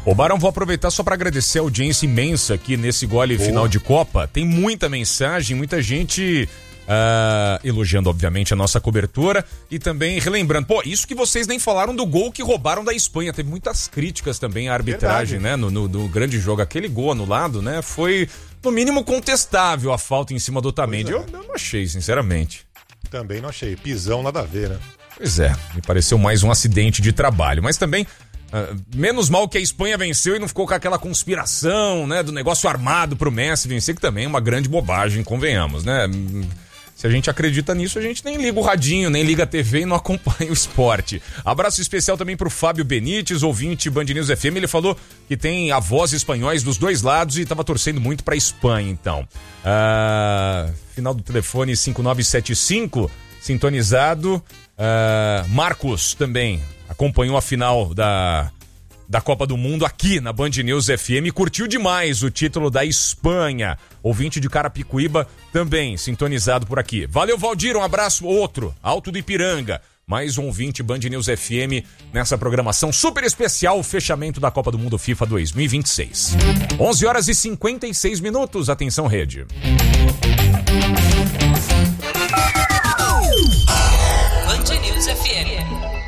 Ô Barão, vou aproveitar só para agradecer a audiência imensa aqui nesse gole final de Copa. Tem muita mensagem, muita gente elogiando, obviamente, a nossa cobertura e também relembrando. Pô, isso que vocês nem falaram do gol que roubaram da Espanha. Teve muitas críticas também à arbitragem, né? No grande jogo. Aquele gol anulado, né? Foi, no mínimo, contestável a falta em cima do Otamendi. Eu não achei, sinceramente. Também não achei. Pisão, nada a ver, né? Pois é, me pareceu mais um acidente de trabalho. Mas também, menos mal que a Espanha venceu e não ficou com aquela conspiração, né? Do negócio armado pro Messi vencer, que também é uma grande bobagem, convenhamos, né? Se a gente acredita nisso, a gente nem liga o radinho, nem liga a TV e não acompanha o esporte. Abraço especial também pro Fábio Benites, ouvinte Band News FM. Ele falou que tem avós espanhóis dos dois lados e estava torcendo muito pra Espanha, então. Final do telefone 5975, sintonizado. Marcos também acompanhou a final da Copa do Mundo aqui na Band News FM e curtiu demais o título da Espanha. Ouvinte de Carapicuíba também sintonizado por aqui. Valeu, Valdir, um abraço. Outro, Alto do Ipiranga. Mais um ouvinte Band News FM nessa programação super especial, o fechamento da Copa do Mundo FIFA 2026. 11h56. Atenção, rede. Band News FM.